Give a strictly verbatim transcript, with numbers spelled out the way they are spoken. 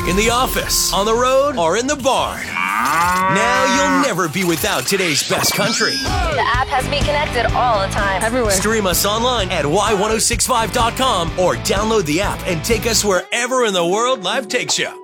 in the office, on the road, or in the barn. Now you'll never be without today's best country. The app has me connected all the time. Everywhere. Stream us online at y ten sixty-five dot com or download the app and take us wherever in the world life takes you.